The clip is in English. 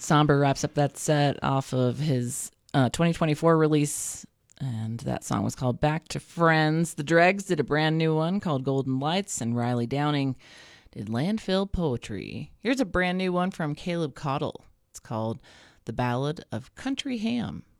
Somber wraps up that set off of his 2024 release, and that song was called Back to Friends. The Dregs did a brand new one called Golden Lights, and Riley Downing did Landfill Poetry. Here's a brand new one from Caleb Caudle. It's called The Ballad of Country Ham.